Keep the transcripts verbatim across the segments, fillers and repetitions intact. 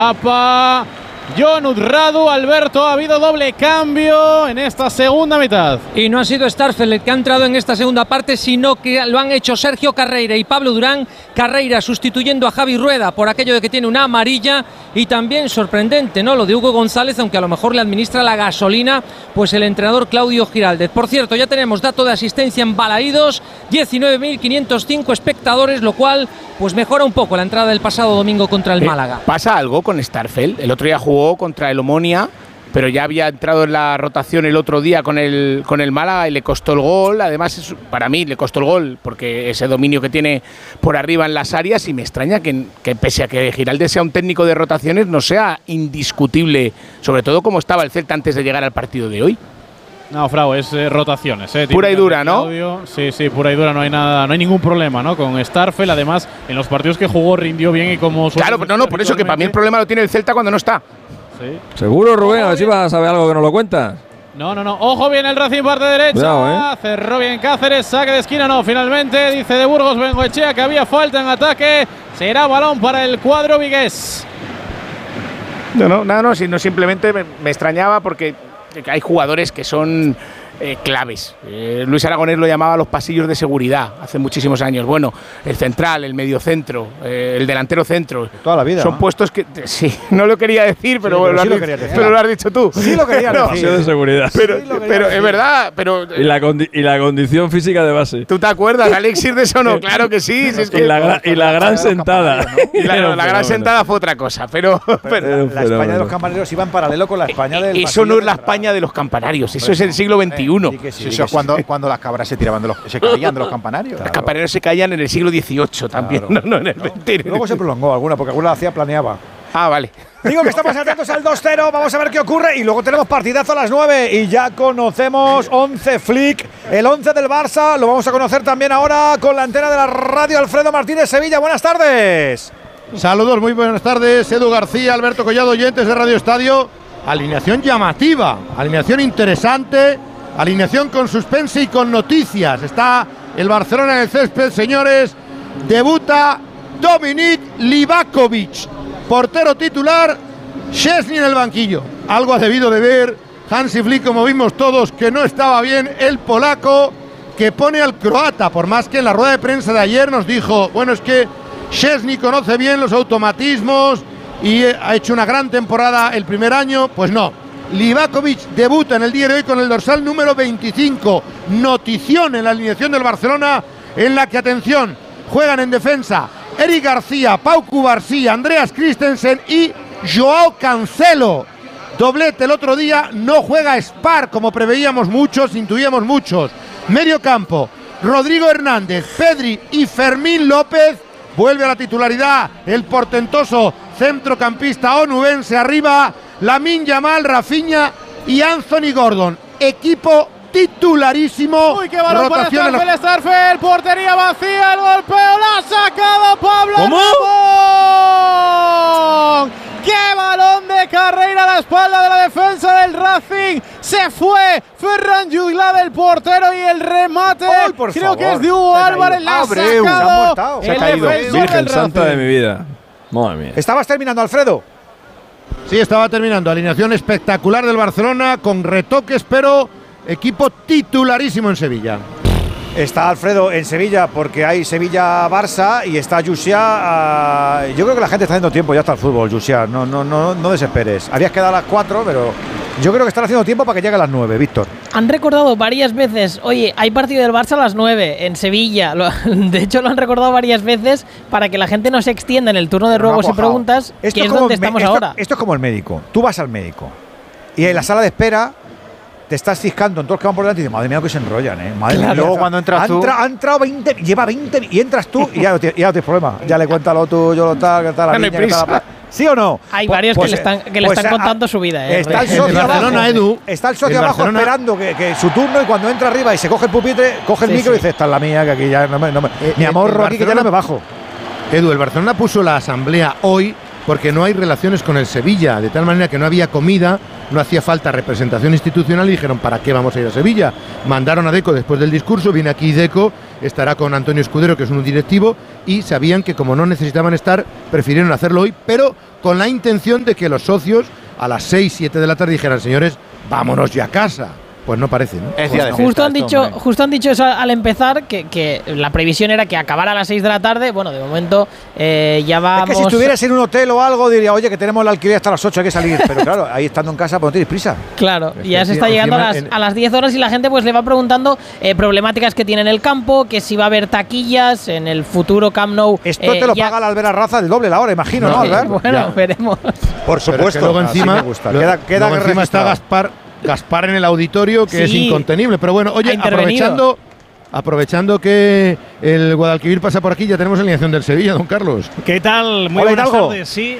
Apa, Jon Urradu, Alberto, ha habido doble cambio en esta segunda mitad. Y no ha sido Starfelt el que ha entrado en esta segunda parte, sino que lo han hecho Sergio Carreira y Pablo Durán. Carreira sustituyendo a Javi Rueda por aquello de que tiene una amarilla, y también sorprendente, ¿no?, lo de Hugo González, aunque a lo mejor le administra la gasolina pues el entrenador Claudio Giraldez. Por cierto, ya tenemos dato de asistencia en Balaídos, diecinueve mil quinientos cinco espectadores, lo cual pues mejora un poco la entrada del pasado domingo contra el eh, Málaga. ¿Pasa algo con Starfelt? El otro día jugó contra el Omonia, pero ya había entrado en la rotación el otro día con el, con el Málaga y le costó el gol. Además, es, para mí le costó el gol porque ese dominio que tiene por arriba en las áreas, y me extraña que, que pese a que Giraldez sea un técnico de rotaciones, no sea indiscutible, sobre todo como estaba el Celta antes de llegar al partido de hoy. No, Frau, es eh, rotaciones, eh, pura y dura, ¿no? Claudio. Sí, sí, pura y dura, no hay nada, no hay ningún problema, ¿no? Con Starfelt, además, en los partidos que jugó rindió bien y como… Claro, pero no, no, por eso que para mí el problema lo tiene el Celta cuando no está. Sí. ¿Seguro, Rubén? A ver si vas a saber algo que nos lo cuentas. No, no, no. Ojo, bien el Racing, parte derecha. Cuidado, ¿eh? Cerró bien Cáceres, saque de esquina, no. Finalmente dice de Burgos Bengoechea que había falta en ataque. Será balón para el cuadro vigués. No, no, no, no, sino simplemente me, me extrañaba porque hay jugadores que son eh, claves. Eh, Luis Aragonés lo llamaba los pasillos de seguridad hace muchísimos años. Bueno, el central, el mediocentro, eh, el delantero centro. Toda la vida. Son ¿no? puestos que… Sí, no lo quería decir, pero, sí, pero, lo, sí has, lo, quería decir. pero lo has dicho tú. Sí lo quería no, decir. de seguridad. Pero, sí lo pero decir. es verdad, pero… Y la, y la condición física de base. ¿Tú te acuerdas, Alexis, de eso? No, claro que sí. Si es que y, la gra y la gran sentada. ¿no? Y la, no, la gran sentada fue otra cosa, pero… Pero pero la, la España de los campanarios iba en paralelo con la España del… Eso no es la España de los campanarios, eso es el siglo veintiuno. Sí que sí, Sí, sí eso que es cuando, cuando las cabras se tiraban de los, se caían de los campanarios. Los campanarios se caían en el siglo dieciocho también, Claro. no, no en el veinte. Luego se prolongó alguna, porque alguna la hacía, planeaba. Ah, vale. Digo que estamos atentos al dos cero, vamos a ver qué ocurre, y luego tenemos partidazo a las nueve y ya conocemos once Flick, el once del Barça, lo vamos a conocer también ahora con la antena de la radio. Alfredo Martínez, Sevilla, buenas tardes. Saludos, muy buenas tardes, Edu García, Alberto Collado, oyentes de Radio Estadio. Alineación llamativa, alineación interesante, alineación con suspense y con noticias. Está el Barcelona en el césped, señores. Debuta Dominik Livakovic, portero titular. Szczesny en el banquillo. Algo ha debido de ver Hansi Flick, como vimos todos, que no estaba bien el polaco, que pone al croata, por más que en la rueda de prensa de ayer nos dijo, bueno, es que Szczesny conoce bien los automatismos y ha hecho una gran temporada el primer año. Pues no, Livakovic debuta en el día de hoy con el dorsal número veinticinco. Notición en la alineación del Barcelona, en la que, atención, juegan en defensa Eric García, Pau Cubarsí, Andreas Christensen y Joao Cancelo. Doblete el otro día, no juega Spar como preveíamos muchos, intuíamos muchos. Medio campo, Rodrigo Hernández, Pedri y Fermín López. Vuelve a la titularidad el portentoso centrocampista onubense. Arriba, Lamine Yamal, Rafinha y Anthony Gordon. Equipo titularísimo. Uy, qué balón para Rotación en Starfelt, Starfelt, portería vacía, el golpeo, la ha sacado Pablo ¿Cómo? Ramón. ¡Qué balón de Carreira a la espalda de la defensa del Racing! Se fue Ferran Jugla, el portero, y el remate ¡Ay, por creo favor! que es de Hugo Se ha Álvarez. La ha caído. Abreu, se ha sacado muertado. el Se ha caído. defensor Virgen del santa Racing. de mi vida. Madre mía. Estabas terminando, Alfredo. Sí, estaba terminando. Alineación espectacular del Barcelona, con retoques, pero equipo titularísimo en Sevilla. Está Alfredo en Sevilla porque hay Sevilla-Barça y está Jusiá. Uh, yo creo que la gente está haciendo tiempo ya hasta el fútbol, Jusiá. No, no, no, no desesperes. Habías quedado a las cuatro, pero yo creo que están haciendo tiempo para que llegue a las nueve, Víctor. Han recordado varias veces, oye, hay partido del Barça a las nueve en Sevilla. Lo, de hecho, lo han recordado varias veces para que la gente no se extienda en el turno de Pero no ruegos ha y preguntas, esto que es como donde me- estamos esto, ahora. Esto es como el médico. Tú vas al médico y en la sala de espera te estás ciscando en todos los que van por delante y dices, madre mía, que se enrollan, ¿eh? Madre mía, Luego entra- cuando entras ha tú… entra- ha entrado veinte, lleva veinte y entras tú y ya no, tienes, ya no tienes problema. Ya le cuenta lo tuyo, lo tal, que tal, la Ya no hay niña, que tal, prisa. la- ¿Sí o no? Hay Pues- varios pues, que le están, que le pues, están ah, contando su vida. ¿eh? Está el El socio Barcelona, abajo, Edu. está el socio El abajo Barcelona- esperando que, que su turno, y cuando entra arriba y se coge el pupitre, coge el Sí, micro sí. y dice, esta es la mía, que aquí ya no me… No me Eh, mi eh, amor, el aquí que ya no Barcelona- me bajo. Edu, el Barcelona puso la asamblea hoy porque no hay relaciones con el Sevilla, de tal manera que no había comida, no hacía falta representación institucional y dijeron, ¿para qué vamos a ir a Sevilla? Mandaron a Deco después del discurso, viene aquí Deco estará con Antonio Escudero, que es un directivo, y sabían que como no necesitaban estar, prefirieron hacerlo hoy, pero con la intención de que los socios a las seis, siete de la tarde dijeran, señores, vámonos ya a casa. Pues no parece, ¿no? Pues no. Justo, han dicho, justo han dicho eso al empezar, que, que la previsión era que acabara a las seis de la tarde. Bueno, de momento eh, ya vamos… Es que si estuvieras en un hotel o algo, diría, oye, que tenemos el alquiler hasta las ocho, hay que salir. Pero claro, ahí estando en casa, pues no tienes prisa. Claro, y ya se está llegando a las, a las diez horas y la gente pues le va preguntando eh, problemáticas que tiene en el campo, que si va a haber taquillas en el futuro Camp Nou. Esto eh, te lo ya… paga la Albert Arraza del doble la hora, imagino, ¿no, Albert? Bueno, ya. Veremos. Por supuesto. Pero luego encima, me gusta. Queda, queda luego encima está Gaspar… Gaspar en el auditorio, que sí, es incontenible. Pero bueno, oye, aprovechando aprovechando que el Guadalquivir pasa por aquí, ya tenemos alineación del Sevilla, don Carlos. ¿Qué tal? Muy Hola, buenas Hidalgo. tardes, sí.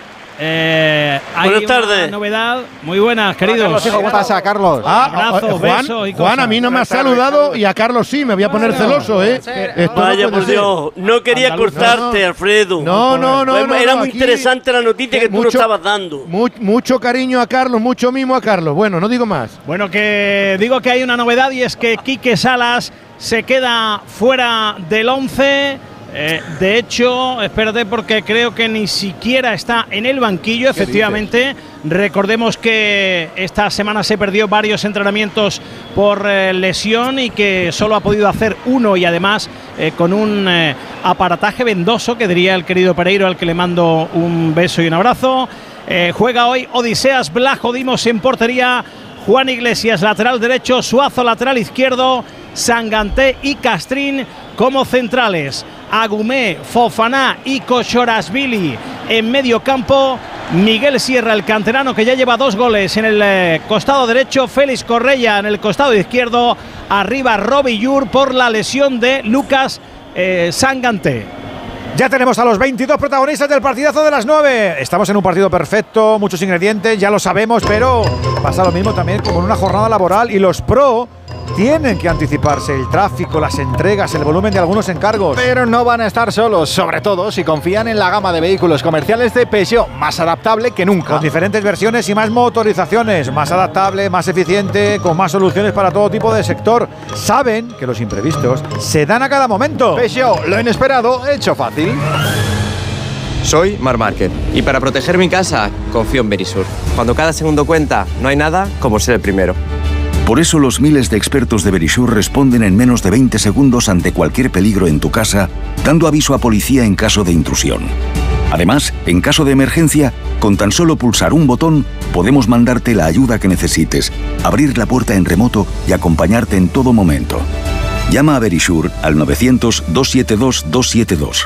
Eh, hay buenas tardes. Una novedad. Muy buenas, queridos. Carlos, hijo, ¿qué pasa, Carlos? Ah, abrazo, Juan, beso y Juan, a mí no me has saludado y a Carlos sí, me voy a poner bueno, celoso, ¿eh? Esto Vaya no por Dios, no quería Andaluz, cortarte, no, no. Alfredo. No, no, no, no. Era no, muy aquí, interesante la noticia que mucho, tú nos estabas dando. Mu mucho cariño a Carlos, mucho mimo a Carlos. Bueno, no digo más. Bueno, que digo que hay una novedad y es que Quique Salas se queda fuera del once. Eh, de hecho, espérate porque creo que ni siquiera está en el banquillo, efectivamente. Recordemos que esta semana se perdió varios entrenamientos por eh, lesión y que solo ha podido hacer uno y además eh, con un eh, aparataje vendoso, que diría el querido Pereiro, al que le mando un beso y un abrazo. Eh, juega hoy Odiseas Blajo Dimos en portería, Juan Iglesias lateral derecho, Suazo lateral izquierdo, Sanganté y Castrín como centrales. Agumé, Fofaná y Kochorashvili en medio campo. Miguel Sierra, el canterano, que ya lleva dos goles en el eh, costado derecho. Félix Correia en el costado izquierdo. Arriba Robbie Yur por la lesión de Lucas eh, Sanganté. Ya tenemos a los veintidós protagonistas del partidazo de las nueve. Estamos en un partido perfecto, muchos ingredientes, ya lo sabemos, pero pasa lo mismo también como en una jornada laboral y los pro tienen que anticiparse. El tráfico, las entregas, el volumen de algunos encargos. Pero no van a estar solos, sobre todo si confían en la gama de vehículos comerciales de Peugeot, más adaptable que nunca. Con diferentes versiones y más motorizaciones, más adaptable, más eficiente, con más soluciones para todo tipo de sector. Saben que los imprevistos se dan a cada momento. Peugeot, lo inesperado, hecho fácil. Soy Marc Márquez y para proteger mi casa confío en Verisur. Cuando cada segundo cuenta, no hay nada como ser el primero. Por eso los miles de expertos de Verisur responden en menos de veinte segundos ante cualquier peligro en tu casa, dando aviso a policía en caso de intrusión. Además, en caso de emergencia, con tan solo pulsar un botón, podemos mandarte la ayuda que necesites, abrir la puerta en remoto y acompañarte en todo momento. Llama a Verisur al novecientos, doscientos setenta y dos, doscientos setenta y dos.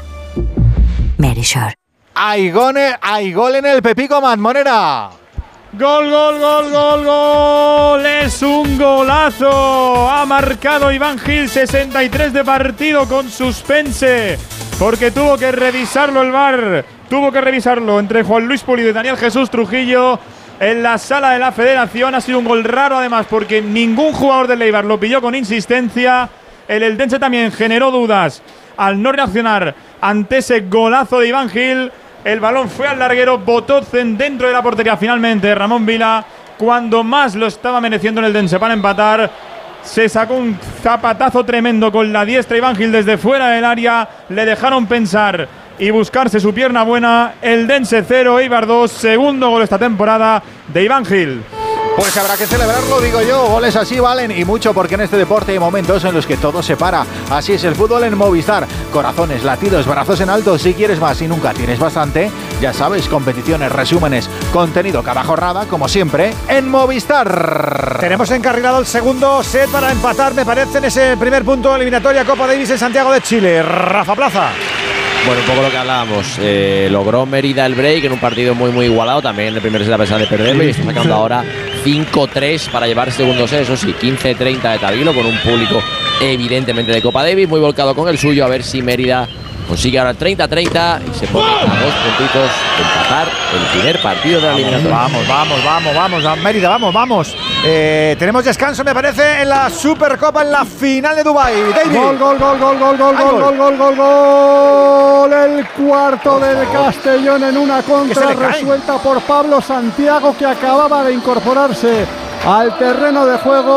Verisur. Hay gol, hay gol en el Pepico Manmonera. Gol, gol, gol, gol, gol. Es un golazo. Ha marcado Iván Gil, sesenta y tres de partido con suspense, porque tuvo que revisarlo el V A R. Tuvo que revisarlo entre Juan Luis Pulido y Daniel Jesús Trujillo en la sala de la Federación. Ha sido un gol raro además porque ningún jugador del Eibar lo pilló con insistencia. El Eldense también generó dudas al no reaccionar ante ese golazo de Iván Gil. El balón fue al larguero, botó dentro de la portería finalmente Ramón Vila, cuando más lo estaba mereciendo en el Eldense para empatar. Se sacó un zapatazo tremendo con la diestra Iván Gil desde fuera del área. Le dejaron pensar y buscarse su pierna buena. Eldense cero, Eibar dos. Segundo gol esta temporada de Iván Gil. Pues habrá que celebrarlo, digo yo. Goles así valen y mucho, porque en este deporte hay momentos en los que todo se para. Así es el fútbol en Movistar. Corazones, latidos, brazos en alto. Si quieres más y nunca tienes bastante, ya sabes, competiciones, resúmenes, contenido cada jornada, como siempre, en Movistar. Tenemos encarrilado el segundo set para empatar, me parece, en ese primer punto de eliminatoria Copa Davis en Santiago de Chile. Rafa Plaza. Bueno, un poco lo que hablábamos. Eh, logró Mérida el break en un partido muy, muy igualado. También en el primer set a pesar de perderlo. Y está sacando ahora cinco tres para llevar segundo set. Eso sí, quince treinta de Tabilo, con un público evidentemente de Copa Davis, muy volcado con el suyo. A ver si Mérida consigue ahora el treinta treinta y se pone a dos puntitos de empatar el primer partido de la eliminatoria. Vamos, vamos, vamos, vamos, a Mérida, vamos, vamos. Eh, tenemos descanso, me parece, en la Supercopa, en la final de Dubái. David. Gol, gol, gol, gol, gol, gol, gol, gol, gol, gol, gol. El cuarto del Castellón en una contra resuelta por Pablo Santiago, que acababa de incorporarse al terreno de juego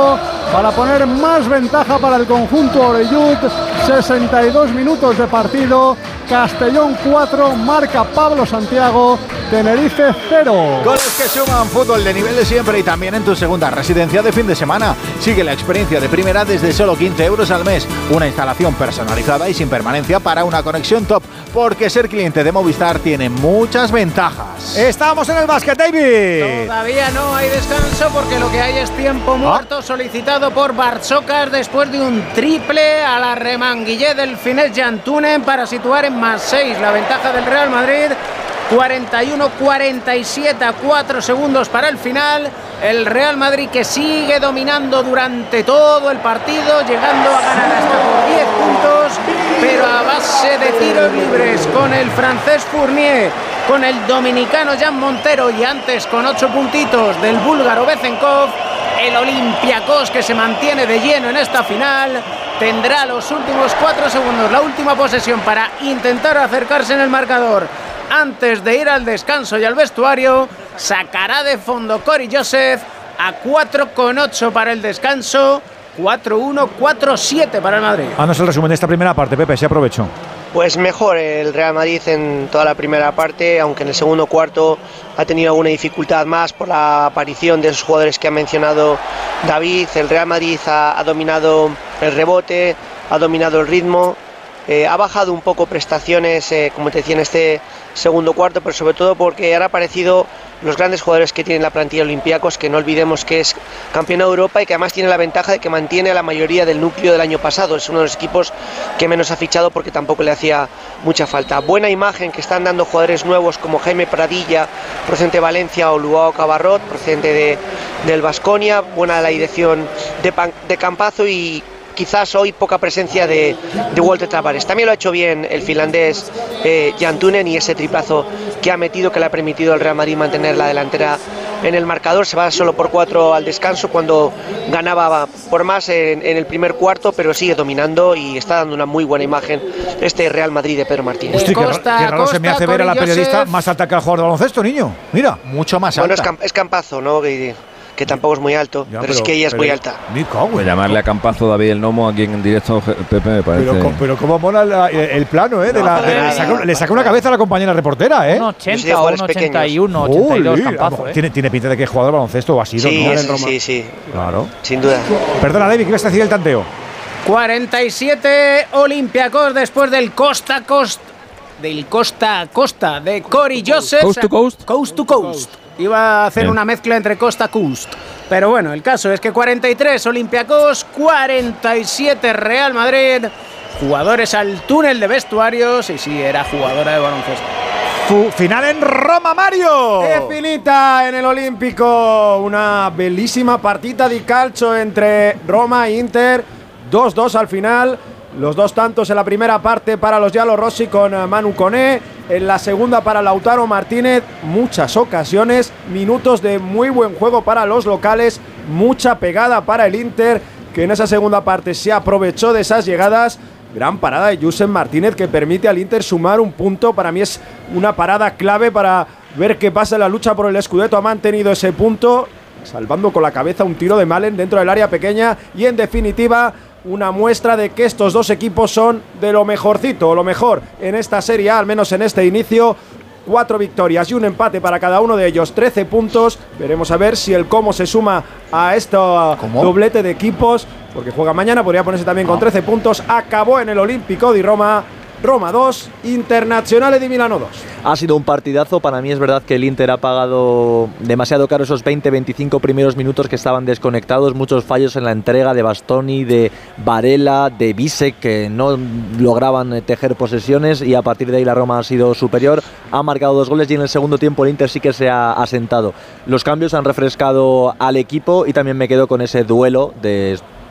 para poner más ventaja para el conjunto Orellut. sesenta y dos minutos de partido. Castellón cuatro, marca Pablo Santiago. Tenerife cero. Goles que suman, fútbol de nivel de siempre y también en tu segunda residencia de fin de semana. Sigue la experiencia de primera desde solo quince euros al mes. Una instalación personalizada y sin permanencia para una conexión top. Porque ser cliente de Movistar tiene muchas ventajas. Estamos en el básquet, David. Todavía no hay descanso porque lo que hay es tiempo muerto ¿Ah? solicitado por Barçocas después de un triple a la remanguillé del Finés Jantunen para situar en más seis la ventaja del Real Madrid. cuarenta y uno cuarenta y siete a cuatro segundos para el final. El Real Madrid que sigue dominando durante todo el partido, llegando a ganar hasta por diez puntos, pero a base de tiros libres con el francés Fournier, con el dominicano Jan Montero y antes con ocho puntitos del búlgaro Bezenkov. El Olympiacos, que se mantiene de lleno en esta final, tendrá los últimos cuatro segundos, la última posesión para intentar acercarse en el marcador antes de ir al descanso y al vestuario. Sacará de fondo Cory Joseph a cuatro con ocho para el descanso, cuatro uno, cuatro siete para el Madrid. Haznos el resumen de esta primera parte, Pepe, si aprovecho. Pues mejor el Real Madrid en toda la primera parte, aunque en el segundo cuarto ha tenido alguna dificultad más por la aparición de esos jugadores que ha mencionado David. El Real Madrid ha, ha dominado el rebote, ha dominado el ritmo. Eh, ha bajado un poco prestaciones, eh, como te decía, en este segundo cuarto, pero sobre todo porque han aparecido los grandes jugadores que tiene la plantilla Olympiacos, que no olvidemos que es campeón de Europa y que además tiene la ventaja de que mantiene a la mayoría del núcleo del año pasado. Es uno de los equipos que menos ha fichado porque tampoco le hacía mucha falta. Buena imagen que están dando jugadores nuevos como Jaime Pradilla, procedente de Valencia, o Luao Cabarrot, procedente de, del Baskonia. Buena la dirección de, Pan, de Campazo y quizás hoy poca presencia de, de Walter Tavares. También lo ha hecho bien el finlandés eh, Jantunen, y ese triplazo que ha metido, que le ha permitido al Real Madrid mantener la delantera en el marcador. Se va solo por cuatro al descanso cuando ganaba por más en, en el primer cuarto, pero sigue dominando y está dando una muy buena imagen este Real Madrid de Pedro Martínez. Hostia, Costa, qué, qué raro Costa, se me hace ver a la periodista Joseph. Más alta que al jugador de baloncesto, niño. Mira, mucho más bueno, alta. Bueno, es, es Campazo, ¿no? Que, que tampoco es muy alto, ya, pero, pero es que ella es muy alta. Pues llamarle a Campazo David el Nomo aquí en directo, Pepe, me parece. Pero, pero cómo mola la, el plano, ¿eh? De la, de, le, saca, le saca una cabeza a la compañera reportera, ¿eh? Un ochenta o un ochenta y uno, ochenta y dos, Campazo, ¿eh? Tiene, tiene pinta de que es jugador de baloncesto o ha sido, sí, ¿no? Sí, sí, sí. Claro. Sin duda. Perdona, David, ¿qué vas a decir el tanteo? cuarenta y siete Olympiacos después del Costa Costa, del Costa a Costa de Cory Joseph. Coast to coast. Coast to coast. Iba a hacer Bien. una mezcla entre Costa Coast. Pero bueno, el caso es que cuarenta y tres Olympiacos, cuarenta y siete Real Madrid. Jugadores al túnel de vestuarios. Y sí, era jugadora de baloncesto. Final en Roma, Mario. E finita en el Olímpico una bellísima partita di calcio entre Roma e Inter. dos dos al final. Los dos tantos en la primera parte para los giallorossi con Manu Koné. En la segunda para Lautaro Martínez. Muchas ocasiones, minutos de muy buen juego para los locales. Mucha pegada para el Inter, que en esa segunda parte se aprovechó de esas llegadas. Gran parada de Josep Martínez que permite al Inter sumar un punto. Para mí es una parada clave para ver qué pasa en la lucha por el Scudetto. Ha mantenido ese punto, salvando con la cabeza un tiro de Malen dentro del área pequeña. Y en definitiva, una muestra de que estos dos equipos son de lo mejorcito, o lo mejor en esta Serie A, al menos en este inicio. Cuatro victorias y un empate para cada uno de ellos, trece puntos. Veremos a ver si el Como se suma a este doblete de equipos, porque juega mañana, podría ponerse también con trece puntos. Acabó en el Olímpico di Roma. Roma dos, Internazionale di Milano dos. Ha sido un partidazo. Para mí es verdad que el Inter ha pagado demasiado caro esos veinte veinticinco primeros minutos que estaban desconectados. Muchos fallos en la entrega de Bastoni, de Varela, de Bisek, que no lograban tejer posesiones, y a partir de ahí la Roma ha sido superior. Ha marcado dos goles y en el segundo tiempo el Inter sí que se ha asentado. Los cambios han refrescado al equipo y también me quedo con ese duelo de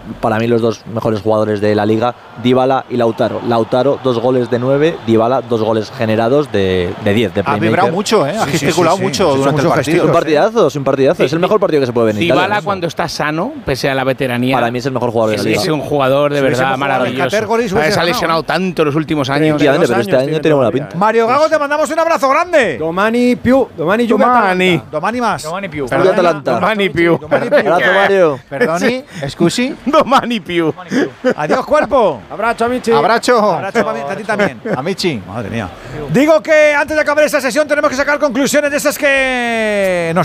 para mí los dos mejores jugadores de la liga, Dybala y Lautaro. Lautaro, dos goles de nueve, Dybala, dos goles generados de diez. De, de ha vibrado mucho, ¿eh? ha sí, gesticulado sí, sí, sí. mucho sí, durante el partido. Es un partidazo, es un partidazo. Sí, es el mejor partido que se puede ver en Italia. Dybala cuando está sano, pese a la veteranía. Para mí es el mejor jugador de la liga. Es un jugador de verdad maravilloso. Se ha lesionado tanto en los últimos años. Pero este año tiene buena pinta. Mario Gago, te mandamos un abrazo grande. Domani Piu, Domani Juve Domani. Domani más. Domani Piu. Domani Piu. Abrazo, Mario. Perdoni, scusi. Domani Piu. Adiós, cuerpo. Abrazo, amici. Abrazo. Abrazo a ti también. Amici. Madre mía. Digo que antes de acabar esta sesión tenemos que sacar conclusiones de esas que nos